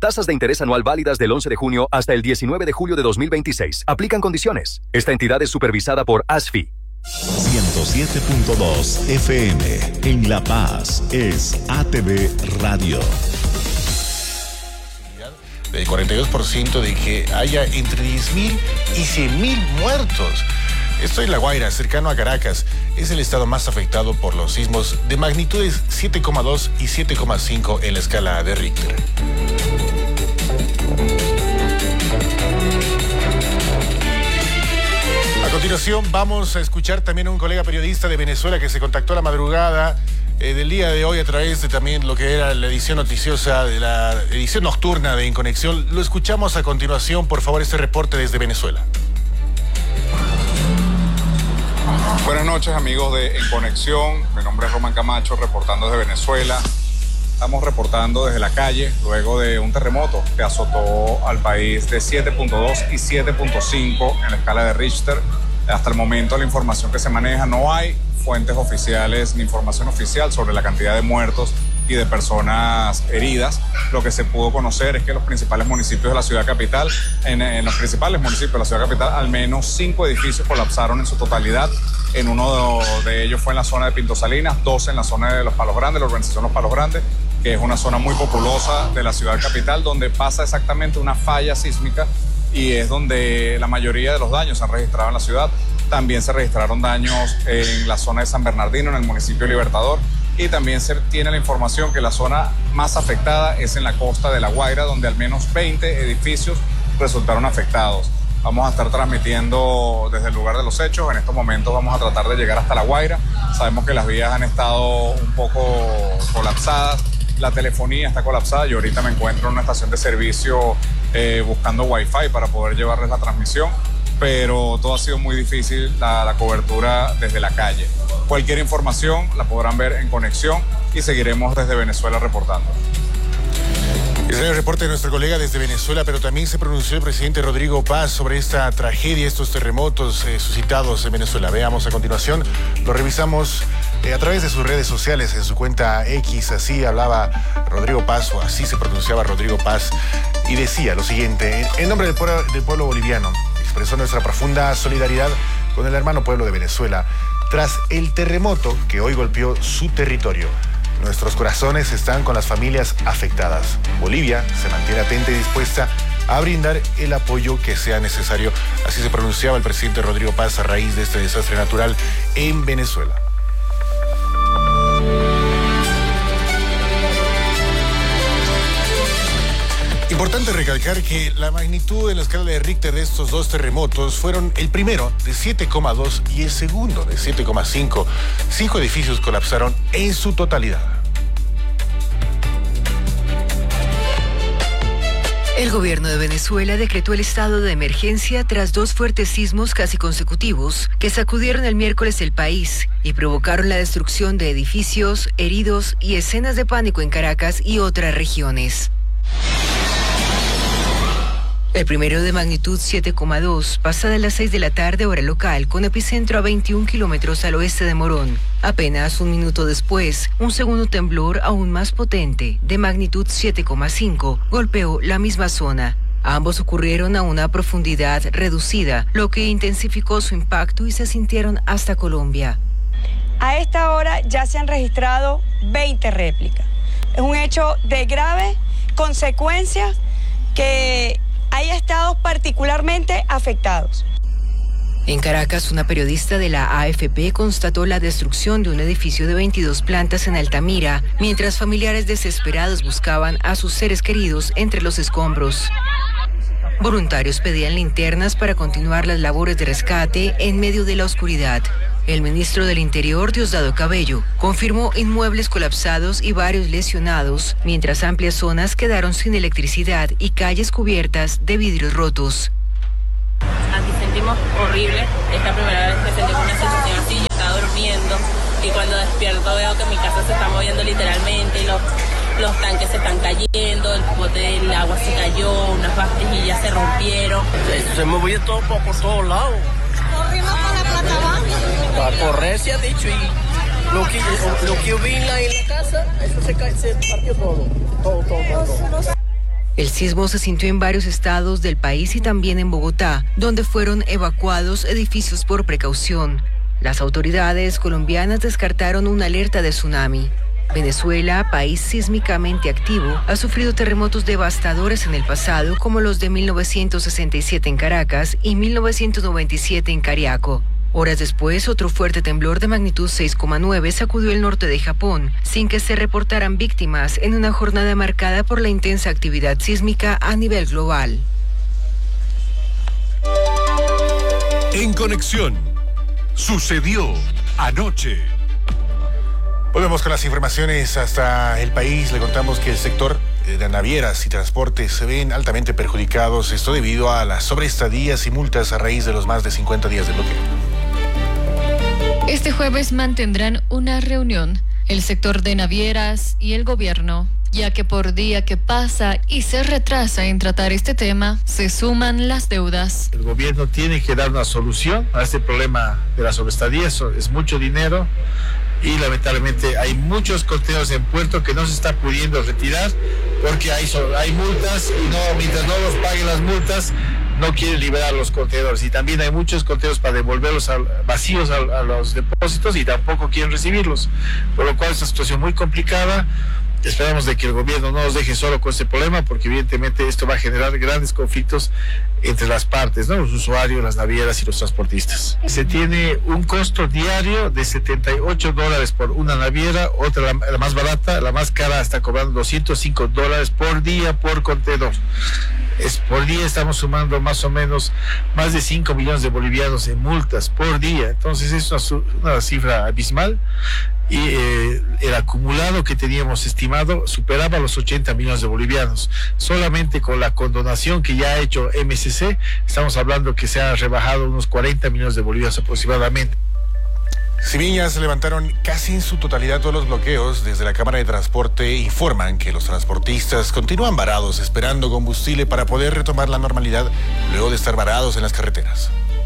Tasas de interés anual válidas del 11 de junio hasta el 19 de julio de 2026. Aplican condiciones. Esta entidad es supervisada por ASFI. 107.2 FM en La Paz es ATV Radio. Del 42% de que haya entre 10.000 y 100.000 muertos. Esto en La Guaira, cercano a Caracas. Es el estado más afectado por los sismos de magnitudes 7,2 y 7,5 en la escala de Richter. A continuación vamos a escuchar también a un colega periodista de Venezuela que se contactó a la madrugada del día de hoy a través de también lo que era la edición noticiosa de la edición nocturna de En Conexión. Lo escuchamos a continuación, por favor, este reporte desde Venezuela. Buenas noches, amigos de En Conexión. Mi nombre es Román Camacho, reportando desde Venezuela. Estamos reportando desde la calle luego de un terremoto que azotó al país de 7.2 y 7.5 en la escala de Richter. Hasta el momento la información que se maneja, no hay fuentes oficiales ni información oficial sobre la cantidad de muertos y de personas heridas. Lo que se pudo conocer es que los principales municipios de la ciudad capital, en los principales municipios de la ciudad capital, al menos 5 edificios colapsaron en su totalidad. En uno de ellos fue en la zona de Pinto Salinas, 2 en la zona de Los Palos Grandes, la urbanización Los Palos Grandes, que es una zona muy populosa de la ciudad capital, donde pasa exactamente una falla sísmica y es donde la mayoría de los daños se han registrado en la ciudad. También se registraron daños en la zona de San Bernardino, en el municipio de Libertador, y también se tiene la información que la zona más afectada es en la costa de La Guaira, donde al menos 20 edificios resultaron afectados. Vamos a estar transmitiendo desde el lugar de los hechos. En estos momentos vamos a tratar de llegar hasta La Guaira. Sabemos que las vías han estado un poco colapsadas, la telefonía está colapsada. Yo ahorita me encuentro en una estación de servicio buscando Wi-Fi para poder llevarles la transmisión, pero todo ha sido muy difícil, la cobertura desde la calle. Cualquier información la podrán ver en Conexión y seguiremos desde Venezuela reportando. Ese es el reporte de nuestro colega desde Venezuela, pero también se pronunció el presidente Rodrigo Paz sobre esta tragedia, estos terremotos suscitados en Venezuela. Veamos a continuación, lo revisamos a través de sus redes sociales, en su cuenta X. Así hablaba Rodrigo Paz, o así se pronunciaba Rodrigo Paz, y decía lo siguiente: en nombre del pueblo boliviano, expresó nuestra profunda solidaridad con el hermano pueblo de Venezuela tras el terremoto que hoy golpeó su territorio. Nuestros corazones están con las familias afectadas. Bolivia se mantiene atenta y dispuesta a brindar el apoyo que sea necesario. Así se pronunciaba el presidente Rodrigo Paz a raíz de este desastre natural en Venezuela. Importante recalcar que la magnitud en la escala de Richter de estos dos terremotos fueron el primero de 7,2 y el segundo de 7,5. 5 edificios colapsaron en su totalidad. El gobierno de Venezuela decretó el estado de emergencia tras 2 fuertes sismos casi consecutivos que sacudieron el miércoles el país y provocaron la destrucción de edificios, heridos y escenas de pánico en Caracas y otras regiones. El primero de magnitud 7,2, pasada las 6 de la tarde hora local, con epicentro a 21 kilómetros al oeste de Morón. Apenas un minuto después, un segundo temblor aún más potente, de magnitud 7,5, golpeó la misma zona. Ambos ocurrieron a una profundidad reducida, lo que intensificó su impacto y se sintieron hasta Colombia. A esta hora ya se han registrado 20 réplicas. Es un hecho de grave consecuencia que hay estados particularmente afectados. En Caracas, una periodista de la AFP constató la destrucción de un edificio de 22 plantas en Altamira, mientras familiares desesperados buscaban a sus seres queridos entre los escombros. Voluntarios pedían linternas para continuar las labores de rescate en medio de la oscuridad. El ministro del Interior, Diosdado Cabello, confirmó inmuebles colapsados y varios lesionados, mientras amplias zonas quedaron sin electricidad y calles cubiertas de vidrios rotos. Aquí sentimos horrible. Es la primera vez que sentimos una sensación así. Yo estaba durmiendo y cuando despierto veo que mi casa se está moviendo literalmente, los tanques se están cayendo, el bote del agua se cayó, unas vajillas se rompieron. Se movió todo por todos lados. Corrimos con la plata baja. Para correr se ha dicho, y lo que yo vi en la casa, eso se partió todo. El sismo se sintió en varios estados del país y también en Bogotá, donde fueron evacuados edificios por precaución. Las autoridades colombianas descartaron una alerta de tsunami. Venezuela, país sísmicamente activo, ha sufrido terremotos devastadores en el pasado, como los de 1967 en Caracas y 1997 en Cariaco. Horas después, otro fuerte temblor de magnitud 6,9 sacudió el norte de Japón, sin que se reportaran víctimas en una jornada marcada por la intensa actividad sísmica a nivel global. En Conexión, sucedió anoche. Volvemos con las informaciones hasta el país. Le contamos que el sector de navieras y transportes se ven altamente perjudicados. Esto debido a las sobreestadías y multas a raíz de los más de 50 días de bloqueo. Este jueves mantendrán una reunión el sector de navieras y el gobierno, ya que por día que pasa y se retrasa en tratar este tema, se suman las deudas. El gobierno tiene que dar una solución a este problema de la sobreestadía. Eso es mucho dinero y lamentablemente hay muchos contenedores en puerto que no se está pudiendo retirar porque hay multas y mientras no los paguen las multas, no quieren liberar los contenedores, y también hay muchos contenedores para devolverlos vacíos a los depósitos y tampoco quieren recibirlos, por lo cual es una situación muy complicada. Esperamos de que el gobierno no nos deje solo con este problema, porque evidentemente esto va a generar grandes conflictos entre las partes, ¿no? Los usuarios, las navieras y los transportistas. Se tiene un costo diario de $78 por una naviera, otra la más barata, la más cara está cobrando $205 por día por contenedor. Por día estamos sumando más o menos más de 5 millones de bolivianos en multas por día, entonces es una cifra abismal. Y el acumulado que teníamos estimado superaba los 80 millones de bolivianos. Solamente con la condonación que ya ha hecho MSC, estamos hablando que se ha rebajado unos 40 millones de bolivianos aproximadamente. Si bien ya se levantaron casi en su totalidad todos los bloqueos, desde la Cámara de Transporte informan que los transportistas continúan varados esperando combustible para poder retomar la normalidad luego de estar varados en las carreteras.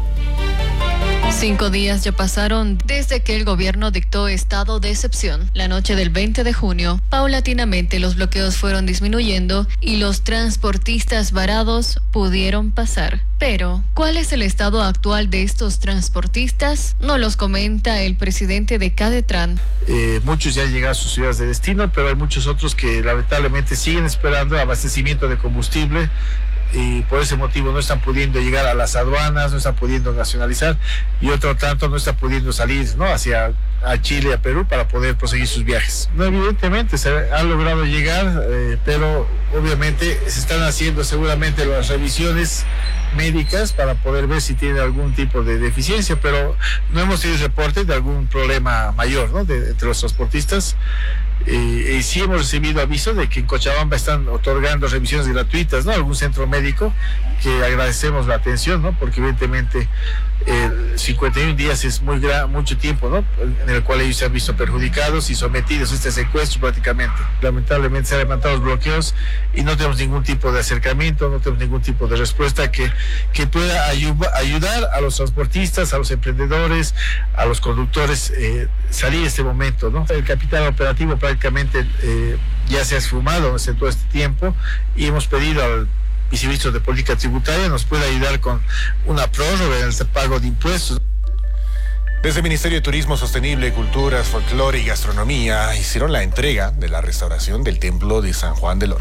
5 días ya pasaron desde que el gobierno dictó estado de excepción. La noche del 20 de junio, paulatinamente los bloqueos fueron disminuyendo y los transportistas varados pudieron pasar. Pero, ¿cuál es el estado actual de estos transportistas? Nos los comenta el presidente de Cadetran. Muchos ya han llegado a sus ciudades de destino, pero hay muchos otros que lamentablemente siguen esperando abastecimiento de combustible, y por ese motivo no están pudiendo llegar a las aduanas, no están pudiendo nacionalizar, y otro tanto no está pudiendo salir, ¿no?, hacia a Chile, a Perú, para poder proseguir sus viajes. No, evidentemente se han logrado llegar, pero obviamente se están haciendo seguramente las revisiones médicas para poder ver si tiene algún tipo de deficiencia, pero no hemos tenido reportes de algún problema mayor, ¿no?, entre los transportistas. Y sí hemos recibido avisos de que en Cochabamba están otorgando revisiones gratuitas, ¿no?, algún centro médico, que agradecemos la atención, ¿no?, porque evidentemente 51 días es mucho tiempo, ¿no?, en el cual ellos se han visto perjudicados y sometidos a este secuestro prácticamente. Lamentablemente se han levantado los bloqueos y no tenemos ningún tipo de acercamiento, no tenemos ningún tipo de respuesta que pueda ayudar a los transportistas, a los emprendedores, a los conductores salir de este momento, ¿no? El capital operativo prácticamente ya se ha esfumado en todo este tiempo, y hemos pedido al viceministro de Política Tributaria nos puede ayudar con una prórroga en el pago de impuestos. Desde el Ministerio de Turismo Sostenible, Culturas, Folclore y Gastronomía hicieron la entrega de la restauración del Templo de San Juan del Oro.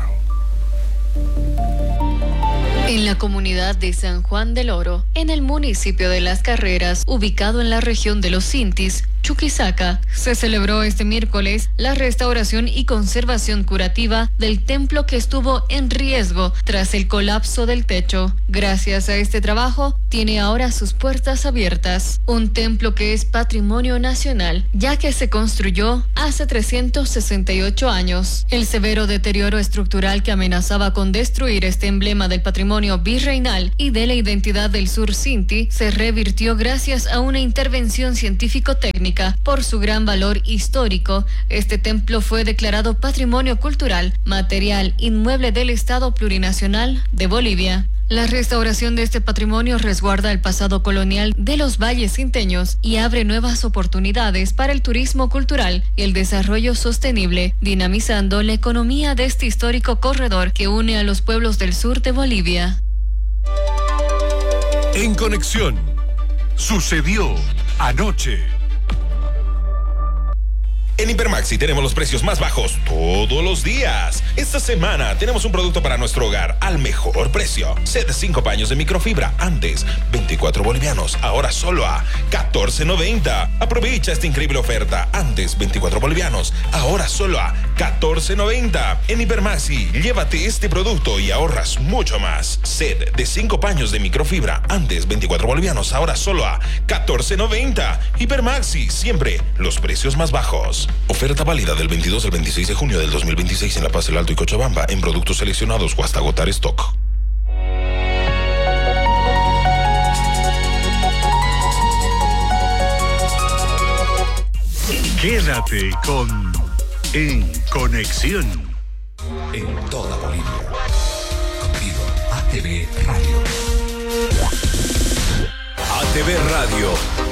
En la comunidad de San Juan del Oro, en el municipio de Las Carreras, ubicado en la región de los Sintis, Chuquisaca, se celebró este miércoles la restauración y conservación curativa del templo que estuvo en riesgo tras el colapso del techo. Gracias a este trabajo, tiene ahora sus puertas abiertas. Un templo que es patrimonio nacional, ya que se construyó hace 368 años. El severo deterioro estructural que amenazaba con destruir este emblema del patrimonio virreinal y de la identidad del sur Sinti se revirtió gracias a una intervención científico-técnica. Por su gran valor histórico, este templo fue declarado Patrimonio Cultural, Material Inmueble del Estado Plurinacional de Bolivia. La restauración de este patrimonio resguarda el pasado colonial de los valles sinteños y abre nuevas oportunidades para el turismo cultural y el desarrollo sostenible, dinamizando la economía de este histórico corredor que une a los pueblos del sur de Bolivia. En Conexión, sucedió anoche. En Hipermaxi tenemos los precios más bajos todos los días. Esta semana tenemos un producto para nuestro hogar al mejor precio. Set 5 paños de microfibra, antes 24 bolivianos, ahora solo a 14.90. Aprovecha esta increíble oferta, antes 24 bolivianos, ahora solo a 14.90. En Hipermaxi, llévate este producto y ahorras mucho más. Set de 5 paños de microfibra, antes 24 bolivianos, ahora solo a 14.90. Hipermaxi, siempre los precios más bajos. Oferta válida del 22 al 26 de junio del 2026 en La Paz, El Alto y Cochabamba en productos seleccionados o hasta agotar stock. Quédate con En Conexión. En toda Bolivia. Contigo, ATV Radio. ATV Radio